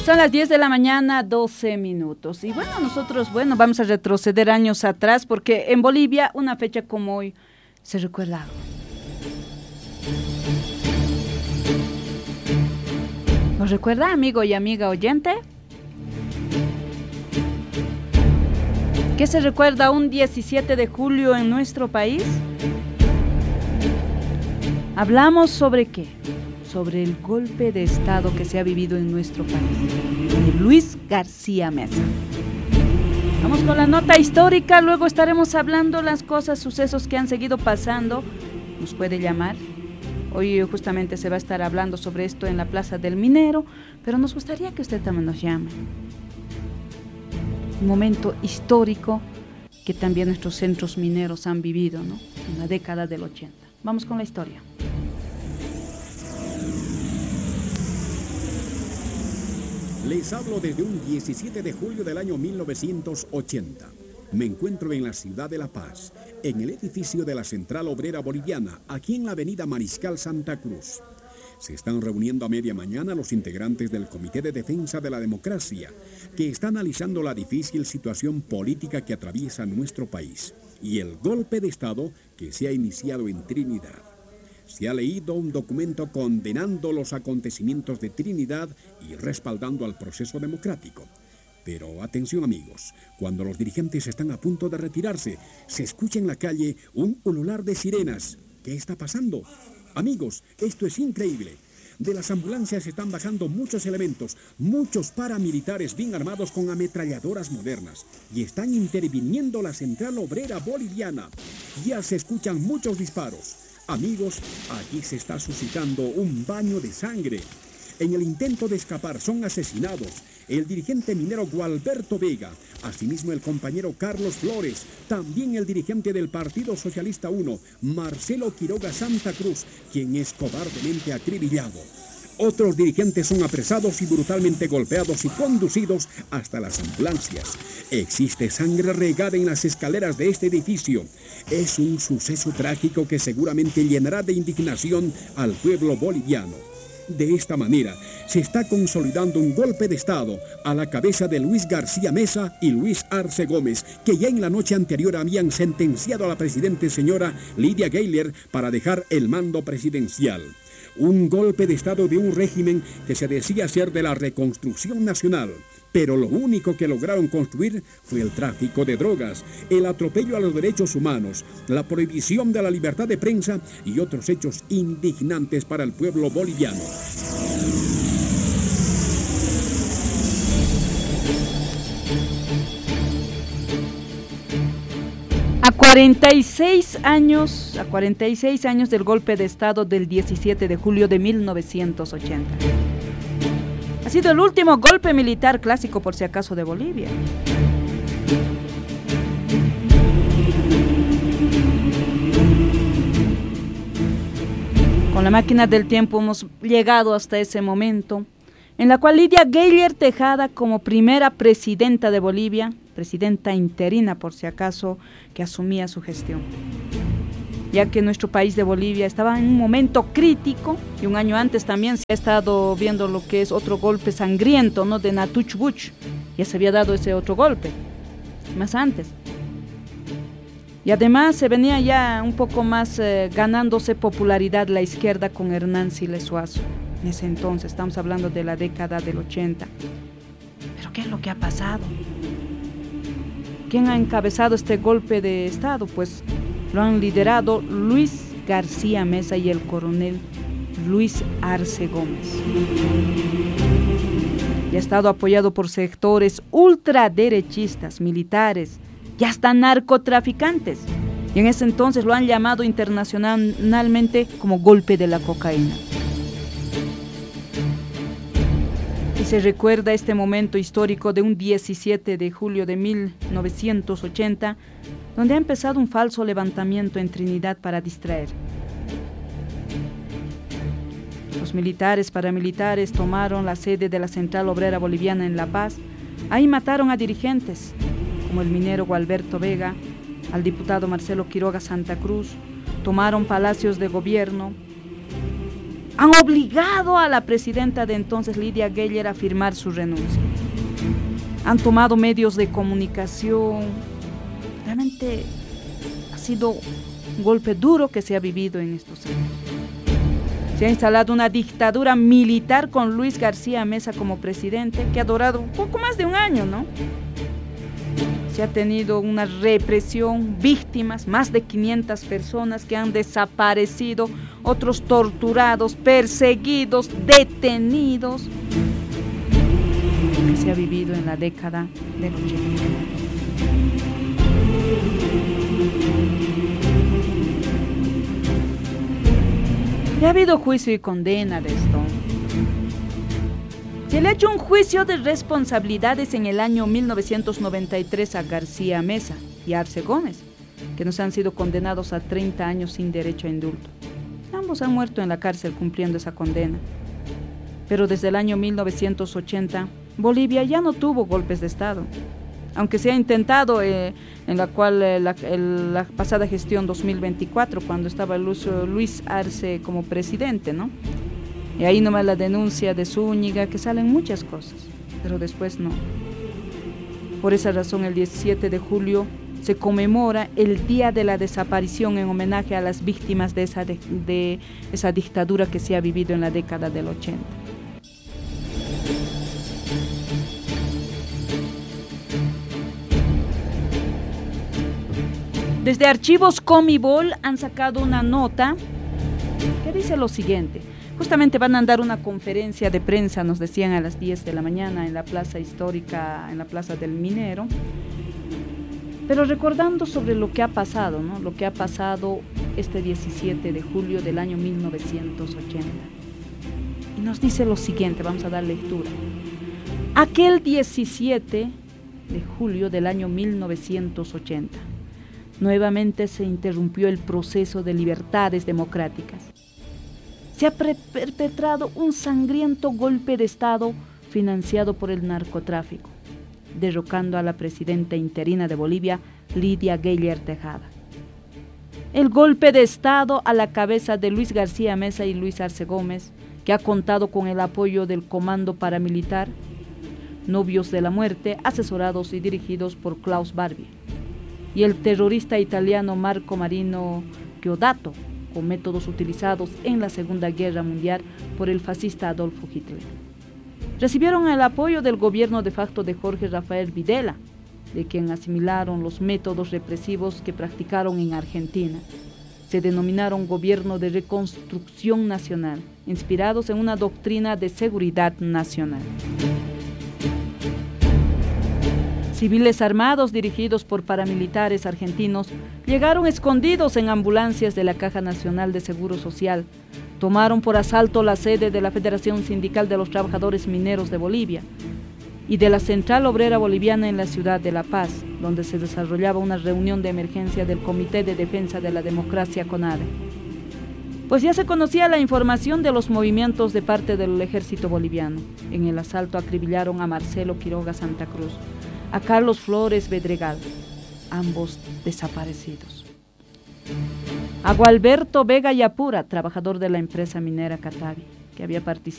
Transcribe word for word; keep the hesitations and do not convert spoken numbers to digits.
Son las diez de la mañana, doce minutos. Y bueno, nosotros, bueno, vamos a retroceder años atrás porque en Bolivia una fecha como hoy se recuerda algo. ¿Lo recuerda, amigo y amiga oyente? ¿Qué se recuerda un diecisiete de julio en nuestro país? ¿Hablamos sobre qué? Sobre el golpe de Estado que se ha vivido en nuestro país, de Luis García Meza. Vamos con la nota histórica, luego estaremos hablando las cosas, sucesos que han seguido pasando. Nos puede llamar. Hoy justamente se va a estar hablando sobre esto en la Plaza del Minero, pero nos gustaría que usted también nos llame. Un momento histórico que también nuestros centros mineros han vivido, ¿no? En la década del ochenta. Vamos con la historia. Les hablo desde un diecisiete de julio del año mil novecientos ochenta. Me encuentro en la ciudad de La Paz, en el edificio de la Central Obrera Boliviana, aquí en la avenida Mariscal Santa Cruz. Se están reuniendo a media mañana los integrantes del Comité de Defensa de la Democracia, que está analizando la difícil situación política que atraviesa nuestro país y el golpe de Estado que se ha iniciado en Trinidad. Se ha leído un documento condenando los acontecimientos de Trinidad y respaldando al proceso democrático. Pero atención amigos, cuando los dirigentes están a punto de retirarse, se escucha en la calle un ulular de sirenas. ¿Qué está pasando? Amigos, esto es increíble. De las ambulancias están bajando muchos elementos, muchos paramilitares bien armados con ametralladoras modernas, y están interviniendo la Central Obrera Boliviana. Ya se escuchan muchos disparos. Amigos, aquí se está suscitando un baño de sangre. En el intento de escapar son asesinados el dirigente minero Gualberto Vega, asimismo el compañero Carlos Flores, también el dirigente del Partido Socialista uno, Marcelo Quiroga Santa Cruz, quien es cobardemente acribillado. Otros dirigentes son apresados y brutalmente golpeados y conducidos hasta las ambulancias. Existe sangre regada en las escaleras de este edificio. Es un suceso trágico que seguramente llenará de indignación al pueblo boliviano. De esta manera, se está consolidando un golpe de Estado a la cabeza de Luis García Meza y Luis Arce Gómez, que ya en la noche anterior habían sentenciado a la presidente señora Lydia Gayler para dejar el mando presidencial. Un golpe de Estado de un régimen que se decía ser de la reconstrucción nacional. Pero lo único que lograron construir fue el tráfico de drogas, el atropello a los derechos humanos, la prohibición de la libertad de prensa y otros hechos indignantes para el pueblo boliviano. A cuarenta y seis años, a cuarenta y seis años del golpe de Estado del diecisiete de julio de mil novecientos ochenta. Ha sido el último golpe militar clásico, por si acaso, de Bolivia. Con la máquina del tiempo hemos llegado hasta ese momento, en la cual Lydia Gayler Tejada, como primera presidenta de Bolivia, presidenta interina por si acaso, que asumía su gestión. Ya que nuestro país de Bolivia estaba en un momento crítico, y un año antes también se ha estado viendo lo que es otro golpe sangriento, ¿no? De Natuch Buch. Ya se había dado ese otro golpe, más antes. Y además se venía ya un poco más eh, ganándose popularidad la izquierda con Hernán Siles Suazo. En ese entonces, estamos hablando de la década del ochenta. ¿Pero qué es lo que ha pasado? ¿Quién ha encabezado este golpe de Estado? Pues lo han liderado Luis García Meza y el coronel Luis Arce Gómez. Y ha estado apoyado por sectores ultraderechistas, militares y hasta narcotraficantes. Y en ese entonces lo han llamado internacionalmente como golpe de la cocaína. Y se recuerda este momento histórico de un diecisiete de julio de mil novecientos ochenta, donde ha empezado un falso levantamiento en Trinidad para distraer. Los militares, paramilitares tomaron la sede de la Central Obrera Boliviana en La Paz. Ahí mataron a dirigentes, como el minero Gualberto Vega, al diputado Marcelo Quiroga Santa Cruz. Tomaron palacios de gobierno, han obligado a la presidenta de entonces, Lydia Geller, a firmar su renuncia. Han tomado medios de comunicación. Realmente ha sido un golpe duro que se ha vivido en estos años. Se ha instalado una dictadura militar con Luis García Meza como presidente, que ha durado un poco más de un año, ¿no? Se ha tenido una represión, víctimas, más de quinientas personas que han desaparecido, otros torturados, perseguidos, detenidos, que se ha vivido en la década del ochenta. Ya ha habido juicio y condena de esto. Se le ha hecho un juicio de responsabilidades en el año mil novecientos noventa y tres a García Meza y Arce Gómez, que nos han sido condenados a treinta años sin derecho a indulto. Ambos han muerto en la cárcel cumpliendo esa condena. Pero desde el año mil novecientos ochenta, Bolivia ya no tuvo golpes de Estado, aunque se ha intentado eh, en la cual eh, la, el, la pasada gestión dos mil veinticuatro, cuando estaba Luis, Luis Arce como presidente, ¿no? Y ahí nomás la denuncia de Zúñiga, que salen muchas cosas, pero después no. Por esa razón, el diecisiete de julio se conmemora el Día de la Desaparición en homenaje a las víctimas de esa, de, de esa dictadura que se ha vivido en la década del ochenta. Desde Archivos Comibol han sacado una nota que dice lo siguiente. Justamente van a dar una conferencia de prensa, nos decían, a las diez de la mañana en la plaza histórica, en la plaza del Minero, pero recordando sobre lo que ha pasado, ¿no? Lo que ha pasado este diecisiete de julio del año mil novecientos ochenta. Y nos dice lo siguiente, vamos a dar lectura. Aquel diecisiete de julio del año mil novecientos ochenta, nuevamente se interrumpió el proceso de libertades democráticas. Se ha perpetrado un sangriento golpe de Estado financiado por el narcotráfico, derrocando a la presidenta interina de Bolivia, Lydia Geller Tejada. El golpe de Estado a la cabeza de Luis García Meza y Luis Arce Gómez, que ha contado con el apoyo del Comando Paramilitar, Novios de la Muerte, asesorados y dirigidos por Klaus Barbie, y el terrorista italiano Marco Marino Chiodato, con métodos utilizados en la Segunda Guerra Mundial por el fascista Adolfo Hitler. Recibieron el apoyo del gobierno de facto de Jorge Rafael Videla, de quien asimilaron los métodos represivos que practicaron en Argentina. Se denominaron Gobierno de Reconstrucción Nacional, inspirados en una doctrina de seguridad nacional. Civiles armados dirigidos por paramilitares argentinos llegaron escondidos en ambulancias de la Caja Nacional de Seguro Social, tomaron por asalto la sede de la Federación Sindical de los Trabajadores Mineros de Bolivia y de la Central Obrera Boliviana en la ciudad de La Paz, donde se desarrollaba una reunión de emergencia del Comité de Defensa de la Democracia CONADE. Pues ya se conocía la información de los movimientos de parte del ejército boliviano. En el asalto acribillaron a Marcelo Quiroga Santa Cruz, a Carlos Flores Bedregal, ambos desaparecidos. A Gualberto Vega Yapura, trabajador de la empresa minera Catavi, que había participado